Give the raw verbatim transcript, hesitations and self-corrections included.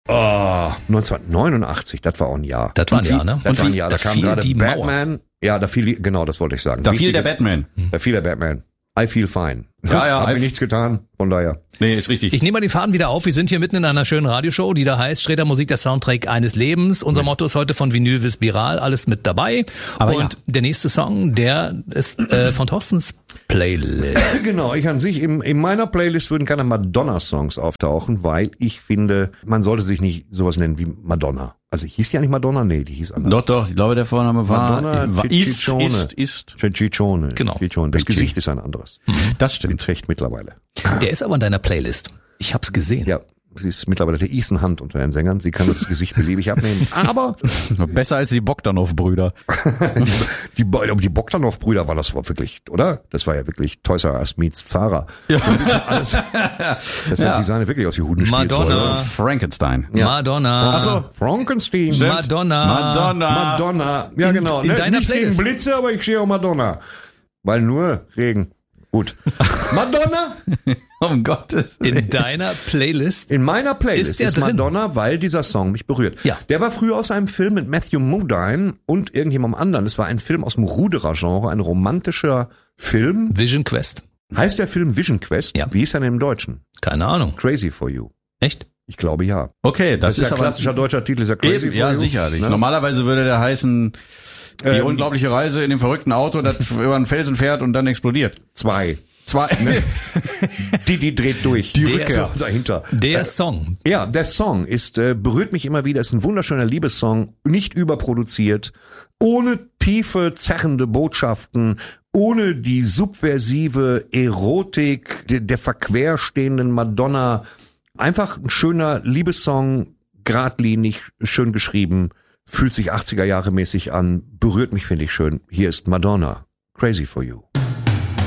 Oh, neunzehnhundertneunundachtzig, das war auch ein Jahr. Das war ein Jahr, ne? Das Und war ein wie, Jahr, da, da kam fiel gerade die Batman. Mauer. Ja, da fiel, die, genau, das wollte ich sagen. Da fiel der Wichtiges- Batman. Da fiel der Batman. I feel fine. Ja, ja, Hab I mir f- nichts getan, von daher. Nee, ist richtig. Ich nehme mal den Faden wieder auf. Wir sind hier mitten in einer schönen Radioshow, die da heißt Sträter Musik, der Soundtrack eines Lebens. Unser Motto ist heute von Vinyl bis Viral, alles mit dabei. Aber Und ja. der nächste Song, der ist äh, von Thorstens Playlist. Genau, ich an sich, in, in meiner Playlist würden keine Madonna-Songs auftauchen, weil ich finde, man sollte sich nicht sowas nennen wie Madonna. Also hieß die eigentlich Madonna? Nee, die hieß anders. Doch, doch, ich glaube, der Vorname war, Madonna war ist, Ciccione. ist, ist. Ciccione. Genau. Ciccione. Das Cicci. Gesicht ist ein anderes. Das Bin stimmt. recht mittlerweile. Der ist aber in deiner Playlist. Ich hab's gesehen. Ja, sie ist mittlerweile der Ethan Hunt unter den Sängern. Sie kann das Gesicht beliebig abnehmen. Aber Besser als die Bogdanov-Brüder. die, Bo- die Bogdanov-Brüder war das war wirklich, oder? Das war ja wirklich Toys R Us meets Zara. Ja. So ein bisschen alles. Das Ja. ja. Die sahen ja wirklich aus wie Hudenspielzeug. Madonna. Frankenstein. Ja. Madonna. Ach so. Frankenstein. Madonna. Madonna. Madonna. Ja, In- genau. in ne? deiner Nicht gegen Playlist. Blitze, aber ich sehe auch Madonna. Weil nur Regen. Gut. Madonna? Um Gottes Willen. In deiner Playlist. In meiner Playlist Ist der ist, drin? Madonna, weil dieser Song mich berührt. Ja. Der war früher aus einem Film mit Matthew Modine und irgendjemandem anderen. Es war ein Film aus dem Ruderer-Genre, ein romantischer Film. Vision Quest. Heißt der Film Vision Quest? Ja. Wie ist er denn im Deutschen? Keine Ahnung. Crazy for You. Echt? Ich glaube ja. Okay, das, Das, ist ist ja aber klassischer deutscher Titel, ist ja Crazy Eben, for ja, You. sicherlich. Ne? Normalerweise würde der heißen, die Ähm. unglaubliche Reise in dem verrückten Auto, das über einen Felsen fährt und dann explodiert. Zwei. Zwei. Die, die dreht durch. Der- Die Rückkehr dahinter. Der Song. Ja, der Song ist, äh, berührt mich immer wieder, ist ein wunderschöner Liebessong, nicht überproduziert, ohne tiefe, zerrende Botschaften, ohne die subversive Erotik der, der verquerstehenden Madonna. Einfach ein schöner Liebessong, geradlinig, schön geschrieben, fühlt sich achtziger Jahre mäßig an, berührt mich, finde ich schön. Hier ist Madonna, Crazy for You.